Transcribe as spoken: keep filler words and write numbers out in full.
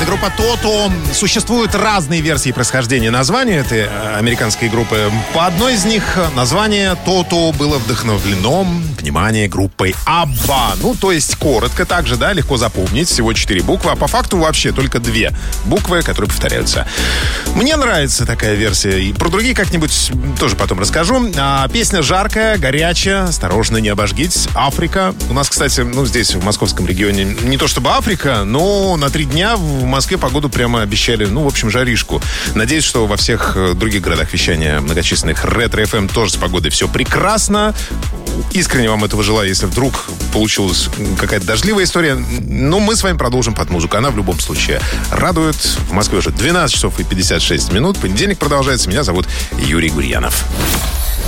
группа Toto. Существуют разные версии происхождения названия этой американской группы. По одной из них название Toto было вдохновлено, внимание, группой Абба. Ну, то есть коротко также, да, легко запомнить. Всего четыре буквы, а по факту вообще только две буквы, которые повторяются. Мне нравится такая версия. И про другие как-нибудь тоже потом расскажу. А, песня жаркая, горячая, осторожно, не обожгитесь. Африка. У нас, кстати, ну, здесь, в московском регионе, не то чтобы Африка, но на три дня в Москве погоду прямо обещали, ну, в общем, жаришку. Надеюсь, что во всех других городах вещания многочисленных Ретро-эф эм тоже с погодой все прекрасно. Искренне вам этого желаю, если вдруг получилась какая-то дождливая история. Но мы с вами продолжим под музыку. Она в любом случае радует. В Москве уже двенадцать часов и пятьдесят шесть минут. Понедельник продолжается. Меня зовут Юрий Гурьянов.